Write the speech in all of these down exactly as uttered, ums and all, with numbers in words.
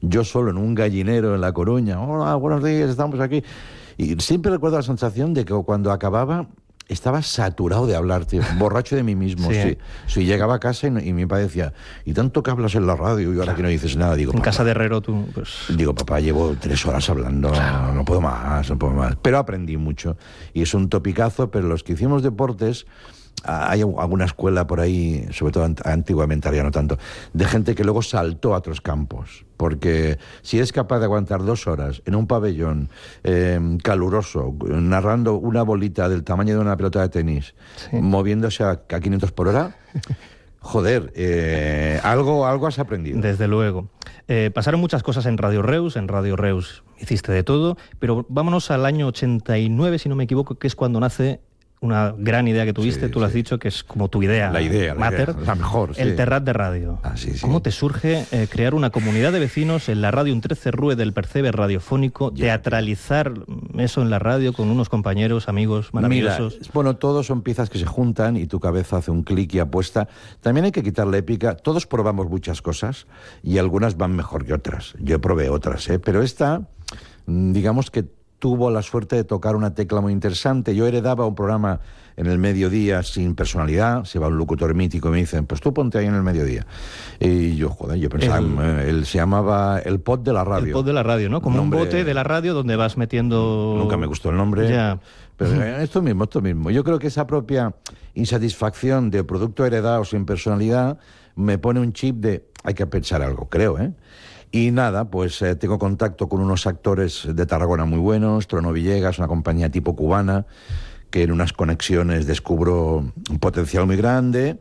yo solo en un gallinero en La Coruña. Hola, buenos días, estamos aquí. Y siempre recuerdo la sensación de que cuando acababa estaba saturado de hablar, tío, borracho de mí mismo. Sí, sí. Sí, llegaba a casa y, y mi padre decía, y tanto que hablas en la radio y ahora que no dices nada. Digo, en papá, casa de Herrero tú, pues... Digo, papá, llevo tres horas hablando, claro. no puedo más, no puedo más. Pero aprendí mucho. Y es un topicazo, pero los que hicimos deportes, hay alguna escuela por ahí, sobre todo antiguamente, ahora ya no tanto, de gente que luego saltó a otros campos. Porque si eres capaz de aguantar dos horas en un pabellón eh, caluroso, narrando una bolita del tamaño de una pelota de tenis, sí. moviéndose a, a quinientos por hora, joder, eh, algo, algo has aprendido. Desde luego. Eh, pasaron muchas cosas en Radio Reus, en Radio Reus hiciste de todo, pero vámonos al año ochenta y nueve, si no me equivoco, que es cuando nace una gran idea que tuviste, sí, tú lo has sí. dicho, que es como tu idea, la idea, mater, la, idea, la mejor, sí. el Terrat de Radio. Ah, sí, sí. ¿Cómo te surge eh, crear una comunidad de vecinos en la radio, un trece Rue del Percebe radiofónico, ya. teatralizar eso en la radio con unos compañeros, amigos maravillosos? Mira, bueno, todos son piezas que se juntan y tu cabeza hace un clic y apuesta. También hay que quitarle épica. Todos probamos muchas cosas y algunas van mejor que otras. Yo probé otras, ¿eh? Pero esta, digamos que tuvo la suerte de tocar una tecla muy interesante. Yo heredaba un programa en el mediodía sin personalidad, se va un locutor mítico y me dicen, pues tú ponte ahí en el mediodía. Y yo, joder, yo pensaba, el, eh, él se llamaba El Pod de la Radio. El Pod de la Radio, ¿no? Como nombre, un bote de la radio donde vas metiendo... Nunca me gustó el nombre. Ya. Pero esto mismo, esto mismo. Yo creo que esa propia insatisfacción de producto heredado sin personalidad me pone un chip de, hay que pensar algo, creo, ¿eh? Y nada, pues eh, tengo contacto con unos actores de Tarragona muy buenos, Trono Villegas, una compañía tipo cubana, que en unas conexiones descubro un potencial muy grande.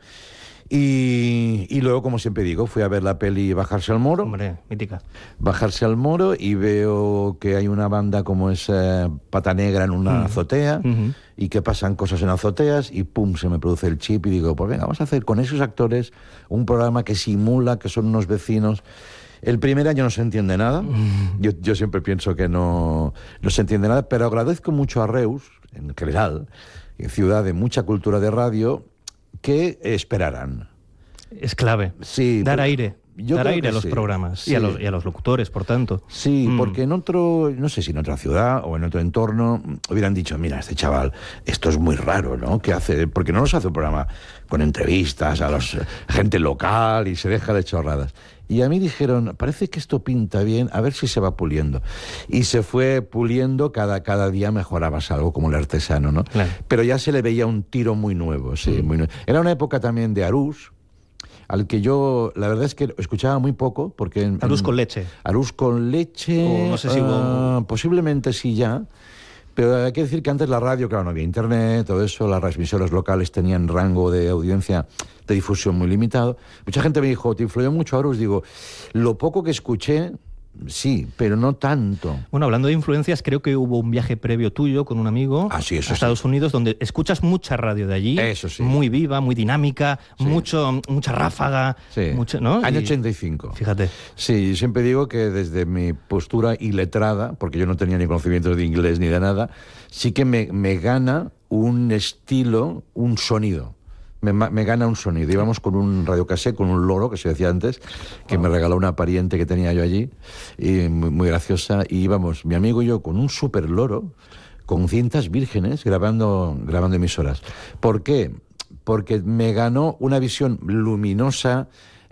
Y, y luego, como siempre digo, fui a ver la peli Bajarse al Moro. Hombre, mítica. Bajarse al Moro y veo que hay una banda como es eh, Pata Negra en una uh-huh. azotea uh-huh. y que pasan cosas en azoteas y pum, se me produce el chip y digo, pues venga, vamos a hacer con esos actores un programa que simula que son unos vecinos. El primer año no se entiende nada, yo, yo siempre pienso que no, no se entiende nada, pero agradezco mucho a Reus, en general, ciudad de mucha cultura de radio, que esperaran. Es clave, sí, dar aire, yo dar aire a los sí. programas sí. y, a los, y a los locutores, por tanto. Sí, mm. porque en otro, no sé si en otra ciudad o en otro entorno, hubieran dicho, mira, este chaval, esto es muy raro, ¿no? ¿Qué hace? Porque no nos hace un programa con entrevistas a los gente local y se deja de chorradas. Y a mí dijeron, parece que esto pinta bien, a ver si se va puliendo. Y se fue puliendo, cada, cada día mejorabas algo, como el artesano, ¿no? Claro. Pero ya se le veía un tiro muy nuevo, sí, mm. muy nuevo. Era una época también de Arús, al que yo, la verdad es que escuchaba muy poco, porque... En, Arús en, con leche. Arús con leche... O no sé si uh, hubo... Posiblemente sí ya, pero hay que decir que antes la radio, claro, no había internet, todo eso, las transmisoras locales tenían rango de audiencia de difusión muy limitado. Mucha gente me dijo, ¿te influyó mucho Arús? Digo, lo poco que escuché... Sí, pero no tanto. Bueno, hablando de influencias, creo que hubo un viaje previo tuyo con un amigo ah, sí, eso a Estados sí. Unidos, donde escuchas mucha radio de allí, eso sí. muy viva, muy dinámica, sí. mucho, mucha ráfaga. Sí. Mucho, ¿no? Año y, ochenta y cinco. Fíjate. Sí, yo siempre digo que desde mi postura iletrada, porque yo no tenía ni conocimientos de inglés ni de nada, sí que me, me gana un estilo, un sonido. Me, me gana un sonido. Íbamos con un radiocassette, con un loro, que se decía antes, que me regaló una pariente que tenía yo allí, y muy, muy graciosa, y íbamos, mi amigo y yo, con un super loro, con cintas vírgenes, grabando, grabando emisoras. ¿Por qué? Porque me ganó una visión luminosa,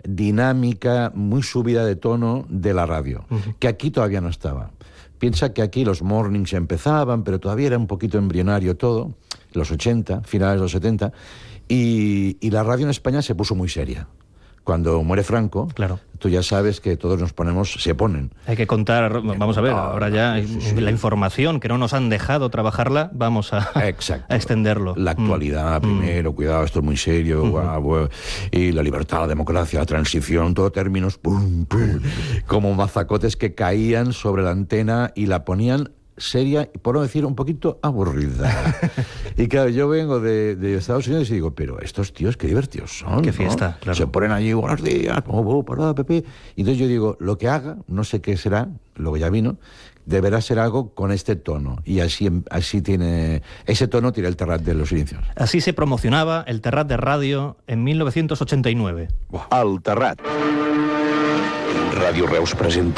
dinámica, muy subida de tono de la radio, uh-huh. que aquí todavía no estaba. Piensa que aquí los mornings empezaban, pero todavía era un poquito embrionario todo, los ochenta, finales de los setenta, y, y la radio en España se puso muy seria. Cuando muere Franco, claro. tú ya sabes que todos nos ponemos, se ponen. Hay que contar, vamos a ver, ahora ya sí, sí, la información que no nos han dejado trabajarla, vamos a, a extenderlo. La actualidad mm. primero, cuidado, esto es muy serio, mm. guau, guau, y la libertad, la democracia, la transición, todo términos, pum, pum, como mazacotes que caían sobre la antena y la ponían seria y, por no decir, un poquito aburrida. Y claro, yo vengo de, de Estados Unidos y digo, pero estos tíos qué divertidos son, qué ¿no? fiesta, claro. Se ponen allí, buenos días, oh, parada, Pepe. Y entonces yo digo, lo que haga, no sé qué será, luego ya vino, deberá ser algo con este tono. Y así, así tiene, ese tono tiene el Terrat de los inicios. Así se promocionaba el Terrat de radio en mil novecientos ochenta y nueve. Wow. El Terrat. Radio Reus presenta